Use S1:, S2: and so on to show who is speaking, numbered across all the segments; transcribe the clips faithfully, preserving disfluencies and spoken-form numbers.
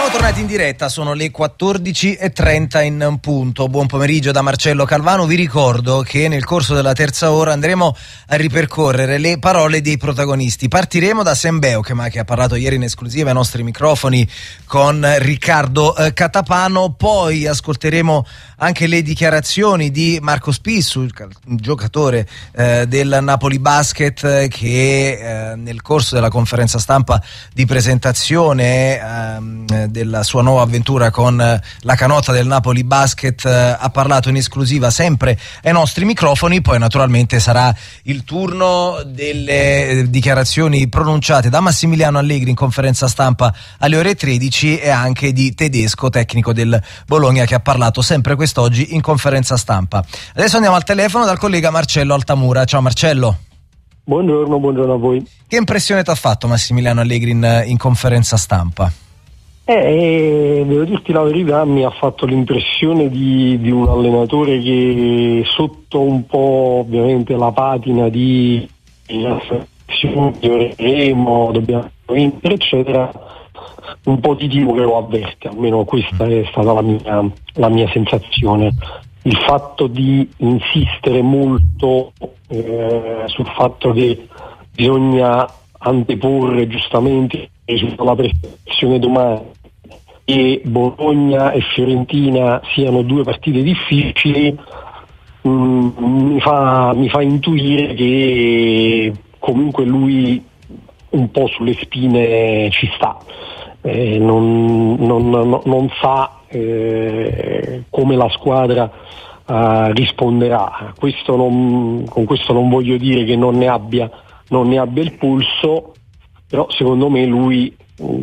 S1: Siamo tornati in diretta, sono le quattordici e trenta in punto. Buon pomeriggio da Marcello Calvano. Vi ricordo che nel corso della terza ora andremo a ripercorrere le parole dei protagonisti. Partiremo da Sam Beukema, che ha parlato ieri in esclusiva ai nostri microfoni con Riccardo eh, Catapano. Poi ascolteremo anche le dichiarazioni di Marco Spissu, il giocatore eh, del Napoli Basket, eh, che eh, nel corso della conferenza stampa di presentazione eh, della sua nuova avventura con la canotta del Napoli Basket eh, ha parlato in esclusiva sempre ai nostri microfoni. Poi naturalmente sarà il turno delle dichiarazioni pronunciate da Massimiliano Allegri in conferenza stampa alle ore tredici e anche di Tedesco, tecnico del Bologna, che ha parlato sempre quest'oggi in conferenza stampa. Adesso andiamo al telefono dal collega Marcello Altamura. Ciao Marcello.
S2: Buongiorno, buongiorno a voi.
S1: Che impressione ti ha fatto Massimiliano Allegri in, in conferenza stampa?
S2: Eh, devo dirti la verità, mi ha fatto l'impressione di, di un allenatore che sotto un po' ovviamente la patina di miglioreremo, dobbiamo vincere eccetera, un po' di tipo che lo avverte, almeno questa è stata la mia, la mia sensazione. Il fatto di insistere molto eh, sul fatto che bisogna anteporre giustamente sulla prestazione domani e Bologna e Fiorentina siano due partite difficili, mh, mi fa, mi fa intuire che comunque lui un po' sulle spine ci sta, eh, non, non, non, non sa eh, come la squadra uh, risponderà. Questo non, con questo non voglio dire che non ne abbia, non ne abbia il polso, però secondo me lui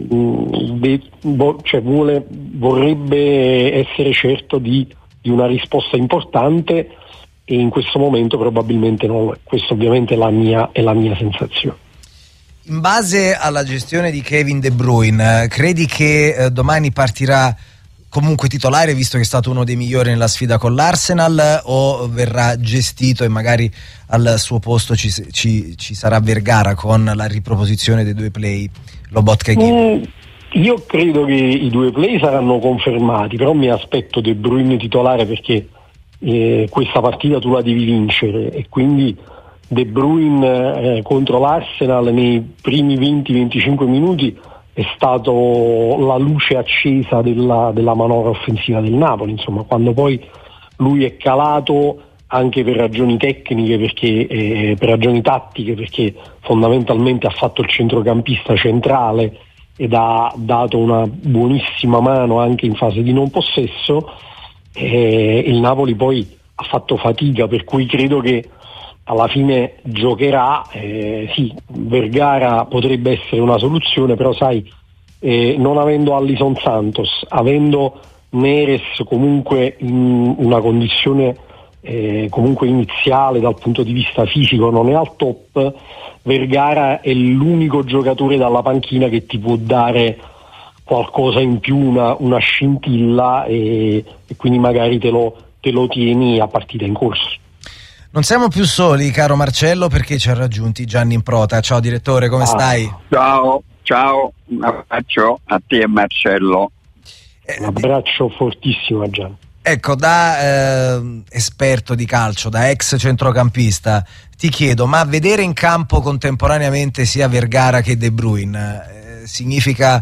S2: De, vo, cioè vuole, vorrebbe essere certo di, di una risposta importante e in questo momento probabilmente non lo è. Questa ovviamente è la mia, è la mia sensazione.
S1: In base alla gestione di Kevin De Bruyne, credi che eh, domani partirà comunque titolare, visto che è stato uno dei migliori nella sfida con l'Arsenal, o verrà gestito e magari al suo posto ci, ci, ci sarà Vergara con la riproposizione dei due play Lobotka e Giroud?
S2: Mm, io credo che i due play saranno confermati, però mi aspetto De Bruyne titolare perché eh, questa partita tu la devi vincere e quindi De Bruyne eh, contro l'Arsenal nei primi venti venticinque minuti è stato la luce accesa della, della manovra offensiva del Napoli. Insomma, quando poi lui è calato anche per ragioni tecniche, perché eh, per ragioni tattiche, perché fondamentalmente ha fatto il centrocampista centrale ed ha dato una buonissima mano anche in fase di non possesso, eh, il Napoli poi ha fatto fatica, per cui credo che alla fine giocherà, eh, sì, Vergara potrebbe essere una soluzione, però sai, eh, non avendo Alisson Santos, avendo Neres comunque in una condizione eh, comunque iniziale dal punto di vista fisico non è al top, Vergara è l'unico giocatore dalla panchina che ti può dare qualcosa in più, una, una scintilla e, e quindi magari te lo, te lo tieni a partita in corso.
S1: Non siamo più soli, caro Marcello, perché ci ha raggiunti Gianni Improta. Ciao direttore, come ah. stai?
S3: Ciao, ciao, un abbraccio a te e Marcello.
S2: Un abbraccio fortissimo a Gianni.
S1: Ecco, da eh, esperto di calcio, da ex centrocampista, ti chiedo, ma vedere in campo contemporaneamente sia Vergara che De Bruyne eh, significa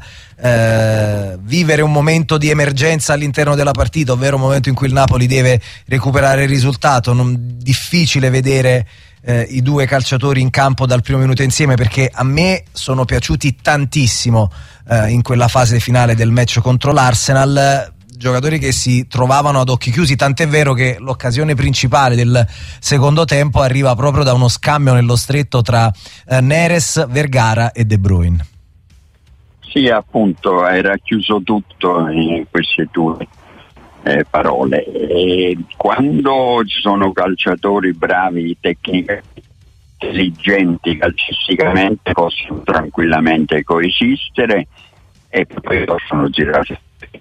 S1: eh, vivere un momento di emergenza all'interno della partita, ovvero un momento in cui il Napoli deve recuperare il risultato? Non difficile vedere eh, i due calciatori in campo dal primo minuto insieme, perché a me sono piaciuti tantissimo eh, in quella fase finale del match contro l'Arsenal, giocatori che si trovavano ad occhi chiusi, tant'è vero che l'occasione principale del secondo tempo arriva proprio da uno scambio nello stretto tra eh, Neres, Vergara e De Bruyne.
S3: Sì, appunto, era chiuso tutto in queste due eh, parole. E quando ci sono calciatori bravi, tecnicamente intelligenti, calcisticamente possono tranquillamente coesistere e poi possono girare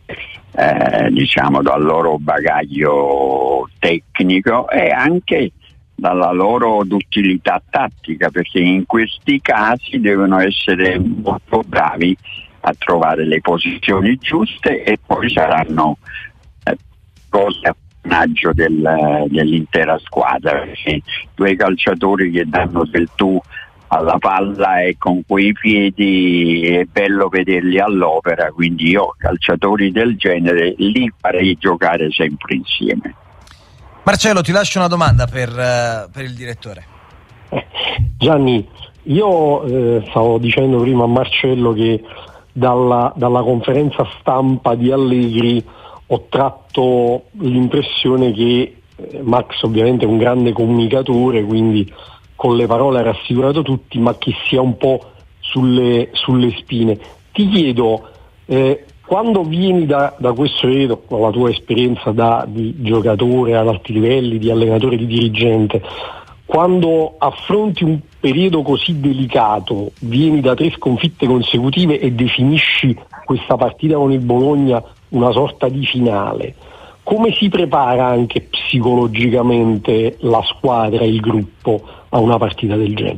S3: Eh, diciamo dal loro bagaglio tecnico e anche dalla loro duttilità tattica, perché in questi casi devono essere molto bravi a trovare le posizioni giuste, e poi saranno eh, cose a vantaggio del, dell'intera squadra, perché due calciatori che danno del tu alla palla e con quei piedi è bello vederli all'opera, quindi io calciatori del genere li farei giocare sempre insieme.
S1: Marcello, ti lascio una domanda per, uh, per il direttore.
S2: eh, Gianni, io eh, stavo dicendo prima a Marcello che dalla, dalla conferenza stampa di Allegri ho tratto l'impressione che eh, Max ovviamente è un grande comunicatore, quindi con le parole ha rassicurato tutti, ma che sia un po' sulle, sulle spine. Ti chiedo, eh, quando vieni da, da questo periodo, con la tua esperienza da, di giocatore ad alti livelli, di allenatore, di dirigente, quando affronti un periodo così delicato, vieni da tre sconfitte consecutive e definisci questa partita con il Bologna una sorta di finale, come si prepara anche psicologicamente la squadra, il gruppo a una partita del genere?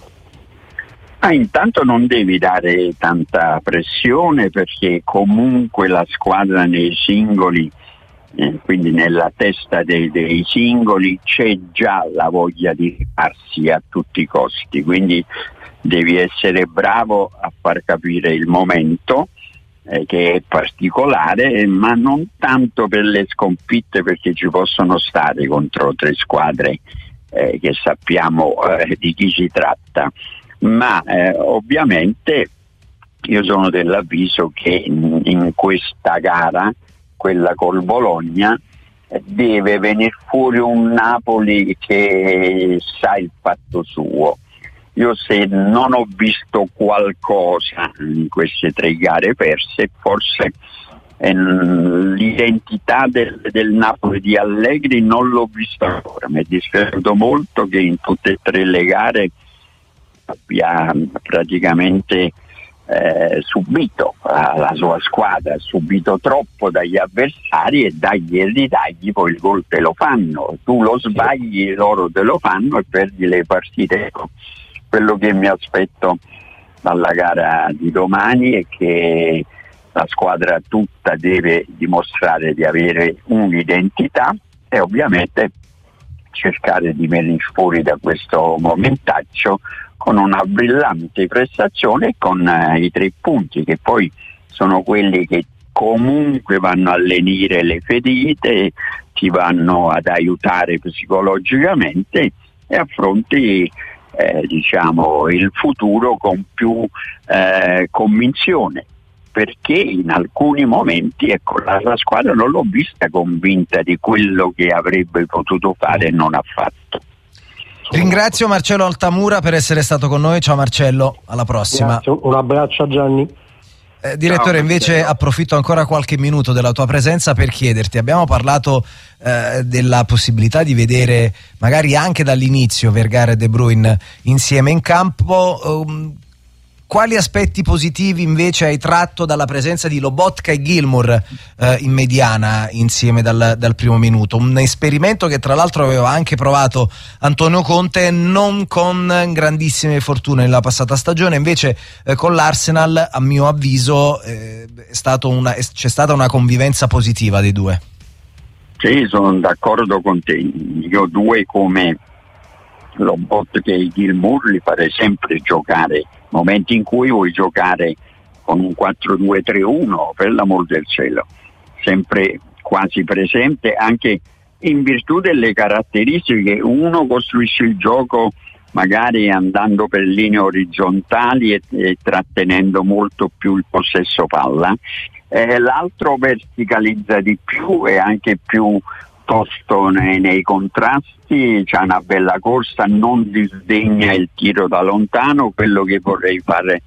S3: Ah, intanto non devi dare tanta pressione, perché comunque la squadra nei singoli, eh, quindi nella testa dei, dei singoli, c'è già la voglia di farsi a tutti i costi, quindi devi essere bravo a far capire il momento, eh, che è particolare, ma non tanto per le sconfitte, perché ci possono stare contro tre squadre eh, che sappiamo eh, di chi si tratta, ma eh, ovviamente io sono dell'avviso che in, in questa gara, quella col Bologna, eh, deve venire fuori un Napoli che sa il fatto suo. Io se non ho visto qualcosa in queste tre gare perse, forse eh, l'identità del, del Napoli di Allegri non l'ho vista ancora. Mi è dispiaciuto molto che in tutte e tre le gare abbia praticamente eh, subito eh, la sua squadra, ha subito troppo dagli avversari, e dagli e ridagli poi il gol te lo fanno. Tu lo sbagli, loro te lo fanno e perdi le partite. Quello che mi aspetto dalla gara di domani è che la squadra tutta deve dimostrare di avere un'identità e ovviamente cercare di venire fuori da questo momentaccio con una brillante prestazione e con eh, i tre punti, che poi sono quelli che comunque vanno a lenire le ferite, ti vanno ad aiutare psicologicamente e affronti Eh, diciamo il futuro con più eh, convinzione, perché in alcuni momenti ecco, la, la squadra non l'ho vista convinta di quello che avrebbe potuto fare e non ha fatto.
S1: Ringrazio Marcello Altamura per essere stato con noi. Ciao Marcello, alla prossima.
S2: Grazie, un abbraccio a Gianni.
S1: Eh, direttore, invece approfitto ancora qualche minuto della tua presenza per chiederti: abbiamo parlato eh, della possibilità di vedere magari anche dall'inizio Vergara e De Bruyne insieme in campo. Um, quali aspetti positivi invece hai tratto dalla presenza di Lobotka e Gilmour eh, in mediana insieme dal, dal primo minuto? Un esperimento che tra l'altro aveva anche provato Antonio Conte, non con grandissime fortune nella passata stagione, invece eh, con l'Arsenal a mio avviso eh, è stato una, è, c'è stata una convivenza positiva dei due.
S3: Sì, sono d'accordo con te. Io due come Lobotka e Gilmour li farei sempre giocare momenti in cui vuoi giocare con un quattro due tre uno, per l'amor del cielo, sempre quasi presente, anche in virtù delle caratteristiche. Uno costruisce il gioco magari andando per linee orizzontali e, e trattenendo molto più il possesso palla, eh, l'altro verticalizza di più e anche più tosto nei, nei contrasti, c'ha una bella corsa, non disdegna il tiro da lontano, quello che vorrei fare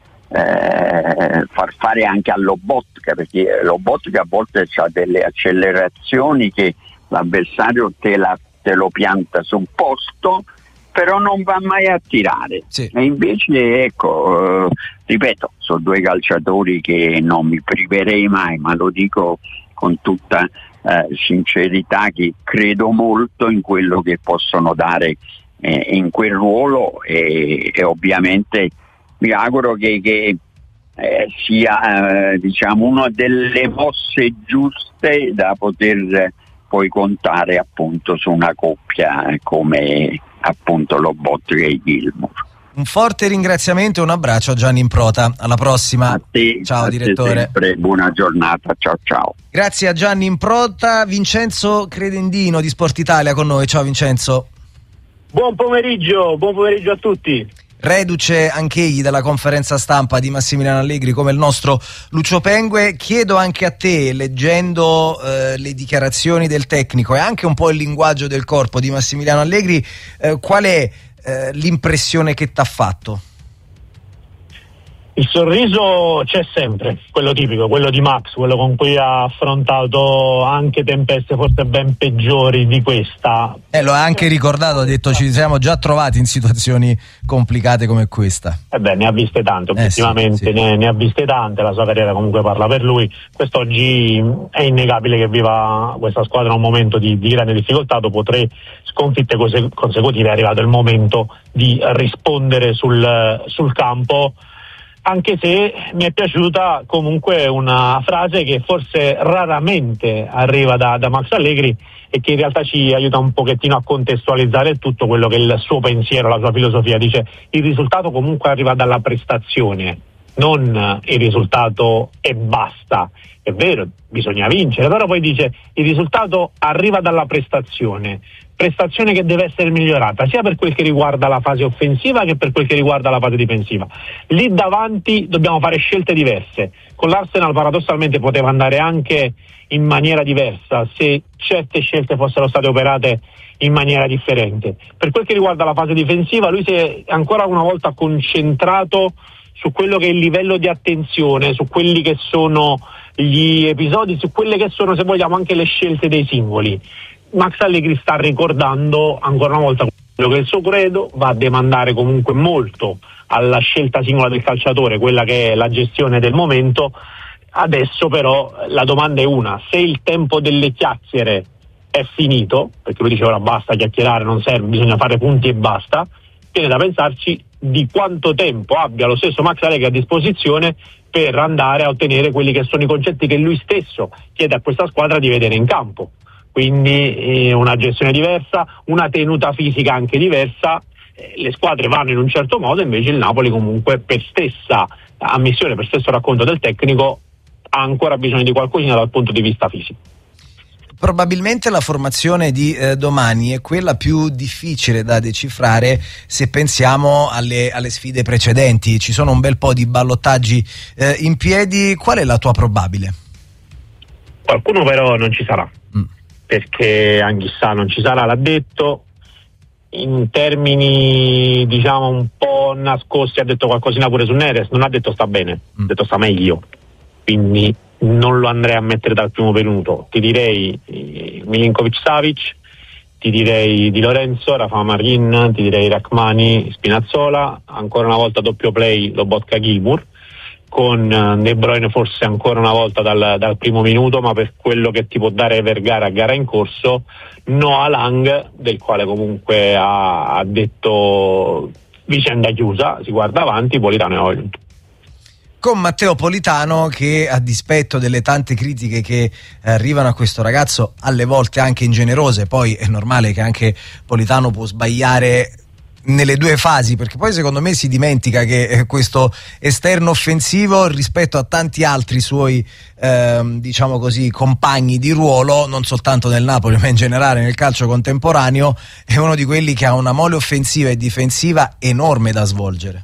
S3: eh, far fare anche a Lobotka, perché Lobotka a volte ha delle accelerazioni che l'avversario te, la, te lo pianta sul posto, però non va mai a tirare. Sì. E invece ecco, eh, ripeto, sono due calciatori che non mi priverei mai, ma lo dico con tutta Eh, sincerità, che credo molto in quello che possono dare eh, in quel ruolo, e, e ovviamente mi auguro che, che eh, sia eh, diciamo una delle mosse giuste da poter poi contare appunto su una coppia come appunto Lobotka e Gilmour.
S1: Un forte ringraziamento e un abbraccio a Gianni Improta. Alla prossima.
S3: A te,
S1: ciao
S3: a
S1: direttore.
S3: Te sempre. Buona giornata. Ciao ciao.
S1: Grazie a Gianni Improta. Vincenzo Credendino di Sport Italia con noi. Ciao Vincenzo.
S4: Buon pomeriggio, buon pomeriggio a tutti.
S1: Reduce anch'egli dalla conferenza stampa di Massimiliano Allegri come il nostro Lucio Pengue, chiedo anche a te, leggendo eh, le dichiarazioni del tecnico e anche un po' il linguaggio del corpo di Massimiliano Allegri, eh, qual è eh, l'impressione che t'ha fatto?
S4: Il sorriso c'è sempre, quello tipico, quello di Max, quello con cui ha affrontato anche tempeste forse ben peggiori di questa.
S1: Eh, lo ha anche ricordato, ha detto ci siamo già trovati in situazioni complicate come questa.
S4: Eh beh, ne ha viste tante, obiettivamente, eh sì, sì. Ne, ne ha viste tante, la sua carriera comunque parla per lui. Quest'oggi è innegabile che viva questa squadra un momento di, di grande difficoltà, dopo tre sconfitte consecutive è arrivato il momento di rispondere sul, sul campo. Anche se mi è piaciuta comunque una frase che forse raramente arriva da, da Max Allegri e che in realtà ci aiuta un pochettino a contestualizzare tutto quello che è il suo pensiero, la sua filosofia. Dice: il risultato comunque arriva dalla prestazione, non il risultato e basta. È vero, bisogna vincere, però poi dice il risultato arriva dalla prestazione, prestazione che deve essere migliorata sia per quel che riguarda la fase offensiva che per quel che riguarda la fase difensiva. Lì davanti dobbiamo fare scelte diverse. Con l'Arsenal paradossalmente poteva andare anche in maniera diversa se certe scelte fossero state operate in maniera differente. Per quel che riguarda la fase difensiva, lui si è ancora una volta concentrato su quello che è il livello di attenzione, su quelli che sono gli episodi, su quelle che sono, se vogliamo, anche le scelte dei singoli. Max Allegri sta ricordando ancora una volta quello che è il suo credo, va a demandare comunque molto alla scelta singola del calciatore, quella che è la gestione del momento. Adesso però la domanda è una: se il tempo delle chiacchiere è finito, perché lui dice ora basta chiacchierare, non serve, bisogna fare punti e basta, viene da pensarci di quanto tempo abbia lo stesso Max Allegri a disposizione per andare a ottenere quelli che sono i concetti che lui stesso chiede a questa squadra di vedere in campo. Quindi eh, una gestione diversa, una tenuta fisica anche diversa. Eh, le squadre vanno in un certo modo, invece il Napoli comunque, per stessa ammissione, per stesso racconto del tecnico, ha ancora bisogno di qualcosina dal punto di vista fisico.
S1: Probabilmente la formazione di eh, domani è quella più difficile da decifrare se pensiamo alle, alle sfide precedenti. Ci sono un bel po' di ballottaggi eh, in piedi. Qual è la tua probabile?
S4: Qualcuno però non ci sarà, mm. perché Anghissà non ci sarà, l'ha detto. In termini diciamo un po' nascosti ha detto qualcosina pure su Neres, non ha detto sta bene, mm. ha detto sta meglio, quindi non lo andrei a mettere dal primo minuto. Ti direi eh, Milinkovic-Savic, ti direi Di Lorenzo, Rafa Marin, ti direi Rachmani, Spinazzola, ancora una volta doppio play Lobotka-Gilmour, con eh, De Bruyne forse ancora una volta dal, dal primo minuto, ma per quello che ti può dare Vergara a gara in corso, Noah Lang, del quale comunque ha, ha detto vicenda chiusa, si guarda avanti, Politano e Højlund.
S1: Con Matteo Politano che, a dispetto delle tante critiche che arrivano a questo ragazzo, alle volte anche ingenerose, poi è normale che anche Politano può sbagliare nelle due fasi, perché poi secondo me si dimentica che questo esterno offensivo, rispetto a tanti altri suoi ehm, diciamo così compagni di ruolo, non soltanto nel Napoli ma in generale nel calcio contemporaneo, è uno di quelli che ha una mole offensiva e difensiva enorme da svolgere.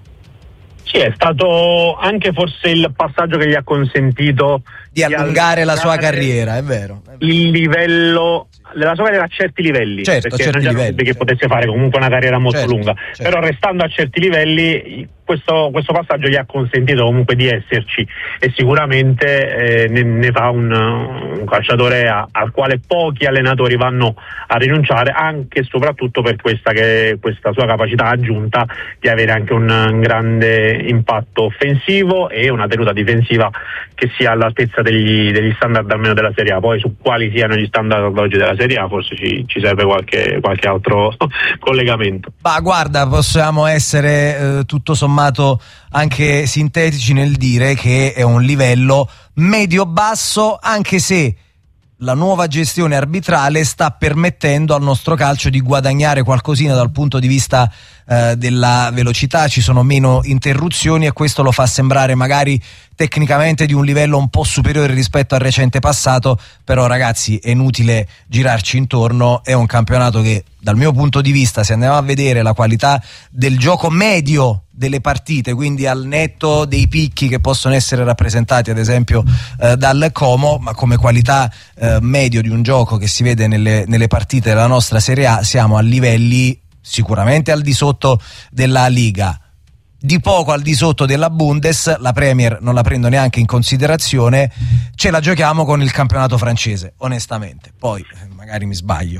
S4: Sì, è stato anche forse il passaggio che gli ha consentito
S1: di allungare la sua carriera, è vero, è vero. Il
S4: livello della sua carriera a certi livelli,
S1: certo,
S4: perché
S1: a certi
S4: non c'era
S1: livelli,
S4: che
S1: certo.
S4: potesse fare comunque una carriera molto
S1: certo,
S4: lunga,
S1: certo.
S4: Però restando a certi livelli questo, questo passaggio gli ha consentito comunque di esserci, e sicuramente eh, ne, ne fa un, un calciatore a, al quale pochi allenatori vanno a rinunciare, anche e soprattutto per questa, che, questa sua capacità aggiunta di avere anche un, un grande impatto offensivo e una tenuta difensiva che sia all'altezza degli, degli standard almeno della Serie A. Poi su quali siano gli standard oggi della Serie A forse ci, ci serve qualche, qualche altro collegamento.
S1: Ma guarda, possiamo essere eh, tutto sommato anche sintetici nel dire che è un livello medio-basso, anche se la nuova gestione arbitrale sta permettendo al nostro calcio di guadagnare qualcosina dal punto di vista eh, della velocità, ci sono meno interruzioni e questo lo fa sembrare magari tecnicamente di un livello un po' superiore rispetto al recente passato, però ragazzi è inutile girarci intorno, è un campionato che dal mio punto di vista, se andiamo a vedere la qualità del gioco medio delle partite, quindi al netto dei picchi che possono essere rappresentati ad esempio eh, dal Como, ma come qualità eh, medio di un gioco che si vede nelle, nelle partite della nostra Serie A, siamo a livelli sicuramente al di sotto della Liga, di poco al di sotto della Bundes, la Premier non la prendo neanche in considerazione, ce la giochiamo con il campionato francese, onestamente, poi magari mi sbaglio.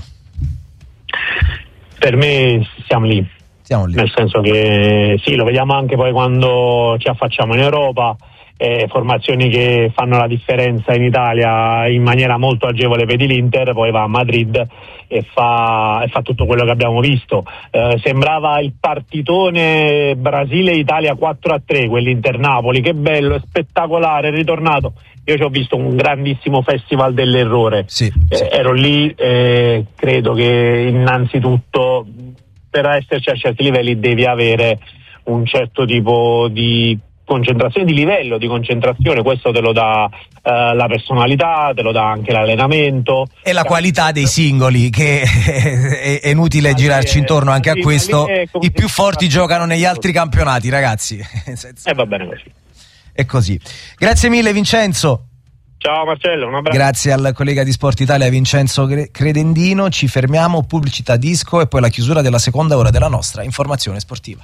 S4: Per me siamo lì.
S1: Siamo lì.
S4: Nel senso che sì, lo vediamo anche poi quando ci affacciamo in Europa, eh, formazioni che fanno la differenza in Italia in maniera molto agevole. Vedi l'Inter, poi va a Madrid e fa, e fa tutto quello che abbiamo visto. Eh, sembrava il partitone Brasile-Italia quattro a tre, quell'Inter-Napoli, che bello, è spettacolare, è ritornato. Io ci ho visto un grandissimo festival dell'errore.
S1: Sì,
S4: eh,
S1: sì.
S4: Ero lì, eh, credo che innanzitutto per esserci a certi livelli devi avere un certo tipo di concentrazione, di livello di concentrazione, questo te lo dà eh, la personalità, te lo dà anche l'allenamento
S1: e la qualità dei singoli, che è, è inutile girarci intorno anche a questo, i più forti giocano negli altri campionati, ragazzi.
S4: E eh, va bene così.
S1: È così. Grazie mille Vincenzo.
S4: Ciao Marcello, un abbraccio.
S1: Grazie al collega di Sport Italia Vincenzo Credendino. Ci fermiamo, pubblicità disco e poi la chiusura della seconda ora della nostra informazione sportiva.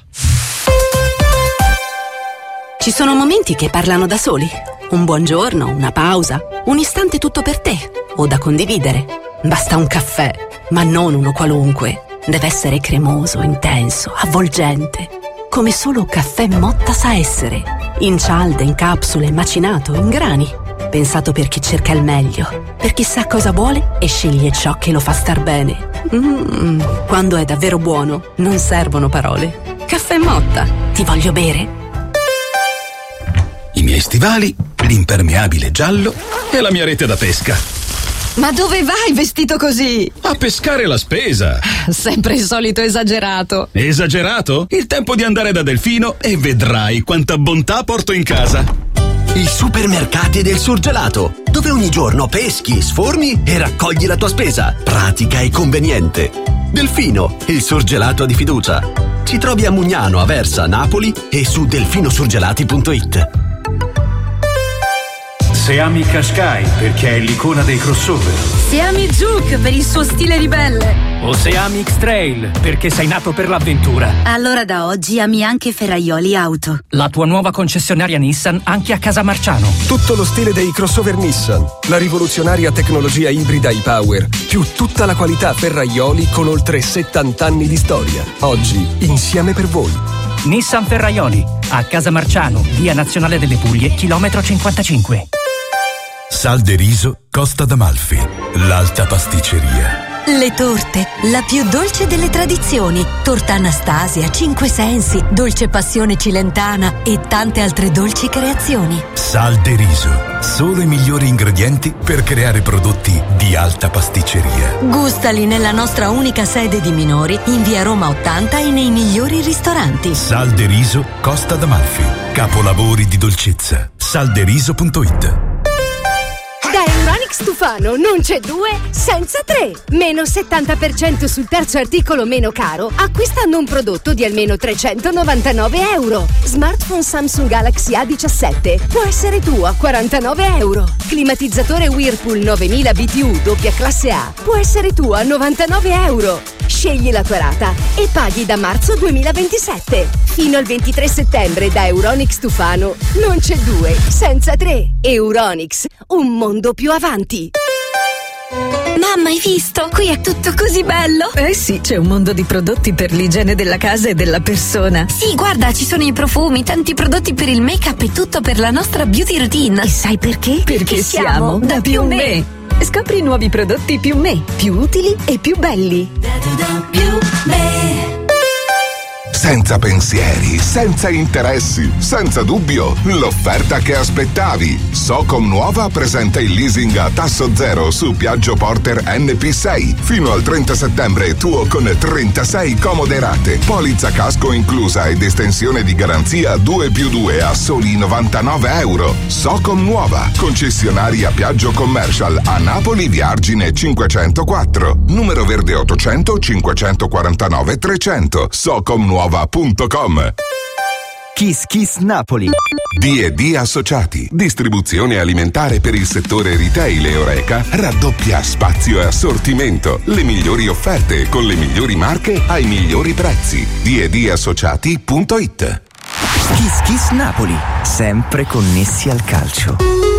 S5: Ci sono momenti che parlano da soli. Un buongiorno, una pausa, un istante tutto per te o da condividere. Basta un caffè, ma non uno qualunque. Deve essere cremoso, intenso, avvolgente, come solo Caffè Motta sa essere. In cialde, in capsule, macinato, in grani. Pensato per chi cerca il meglio, per chi sa cosa vuole e sceglie ciò che lo fa star bene. Mm, quando è davvero buono, non servono parole. Caffè Motta, ti voglio bere.
S6: I miei stivali, l'impermeabile giallo e la mia rete da pesca.
S7: Ma dove vai vestito così?
S6: A pescare la spesa.
S7: Sempre il solito esagerato.
S6: Esagerato? Il tempo di andare da Delfino e vedrai quanta bontà porto in casa.
S8: I supermercati del surgelato, dove ogni giorno peschi, sforni e raccogli la tua spesa. Pratica e conveniente. Delfino, il surgelato di fiducia. Ci trovi a Mugnano, Aversa, Napoli e su delfinosurgelati punto it.
S9: Se ami Qashqai perché è l'icona dei crossover.
S7: Se ami Juke per il suo stile ribelle.
S9: O se ami X-Trail perché sei nato per l'avventura.
S10: Allora da oggi ami anche Ferraioli Auto.
S9: La tua nuova concessionaria Nissan anche a Casamarciano.
S11: Tutto lo stile dei crossover Nissan. La rivoluzionaria tecnologia ibrida e-Power. Più tutta la qualità Ferraioli con oltre settanta anni di storia. Oggi insieme per voi.
S9: Nissan Ferraioli a Casamarciano, via Nazionale delle Puglie, chilometro cinquantacinque.
S12: Sal de Riso, Costa d'Amalfi, l'alta pasticceria.
S13: Le torte, la più dolce delle tradizioni. Torta Anastasia, Cinque Sensi, Dolce Passione Cilentana e tante altre dolci creazioni.
S12: Sal de Riso, solo i migliori ingredienti per creare prodotti di alta pasticceria.
S13: Gustali nella nostra unica sede di Minori, in via Roma ottanta e nei migliori ristoranti.
S12: Sal de Riso, Costa d'Amalfi, capolavori di dolcezza. salderiso punto it.
S14: Da Euronix Tufano non c'è due senza tre. Meno settanta per cento sul terzo articolo meno caro acquistando un prodotto di almeno trecentonovantanove euro. Smartphone Samsung Galaxy A diciassette può essere tuo a quarantanove euro. Climatizzatore Whirlpool novemila B T U doppia classe A può essere tuo a novantanove euro. Scegli la tua rata e paghi da marzo duemilaventisette. Fino al ventitré settembre da Euronix Tufano non c'è due senza tre. Euronix, un mondo più avanti.
S10: Mamma, hai visto? Qui è tutto così bello.
S7: Eh sì, c'è un mondo di prodotti per l'igiene della casa e della persona.
S10: Sì, guarda, ci sono i profumi, tanti prodotti per il make-up e tutto per la nostra beauty routine.
S7: E sai perché?
S10: Perché,
S7: Perché siamo da Più Me. Scopri i nuovi prodotti Più Me, più utili e più belli.
S15: Più Me.
S16: Senza pensieri, senza interessi, senza dubbio, l'offerta che aspettavi. Socom Nuova presenta il leasing a tasso zero su Piaggio Porter N P sei. Fino al trenta settembre tuo con trentasei comode rate. Polizza casco inclusa ed estensione di garanzia due più due a soli novantanove euro. Socom Nuova, concessionaria Piaggio Commercial a Napoli via Argine cinquecentoquattro. Numero verde ottocento cinquecentoquarantanove trecento. Socom Nuova. punto com.
S17: Kiss Kiss Napoli.
S16: D e D Associati, distribuzione alimentare per il settore retail e Oreca, raddoppia spazio e assortimento, le migliori offerte con le migliori marche ai migliori prezzi. D e D Associati punto it.
S17: Kiss Kiss Napoli, sempre connessi al calcio.